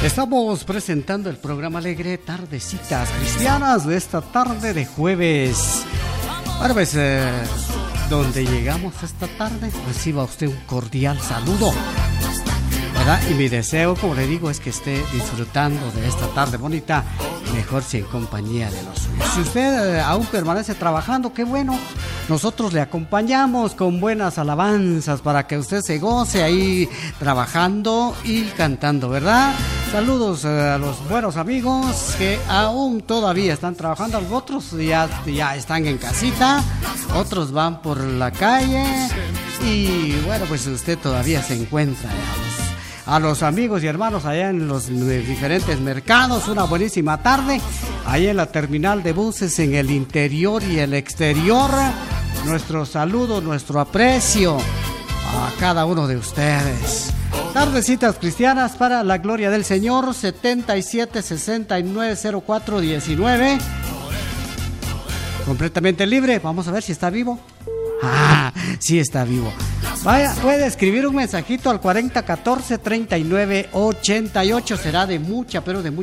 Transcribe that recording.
Estamos presentando el programa alegre Tardecitas Cristianas de esta tarde de jueves. Bueno, pues donde llegamos esta tarde, reciba usted un cordial saludo, ¿verdad? Y mi deseo, como le digo, es que esté disfrutando de esta tarde bonita, mejor si en compañía de los suyos. Si usted aún permanece trabajando, qué bueno. Nosotros le acompañamos con buenas alabanzas para que usted se goce ahí trabajando y cantando, ¿verdad? Saludos a los buenos amigos que aún todavía están trabajando. Otros ya están en casita, otros van por la calle y bueno, pues usted todavía se encuentra a los amigos y hermanos allá en los diferentes mercados. Una buenísima tarde ahí en la terminal de buses, en el interior y el exterior. Nuestro saludo, nuestro aprecio a cada uno de ustedes. Tardecitas Cristianas para la gloria del Señor, 77690419. Completamente libre. Vamos a ver si está vivo. Sí está vivo. Vaya, puede escribir un mensajito al 4014-3988. Será de mucha, pero de mucha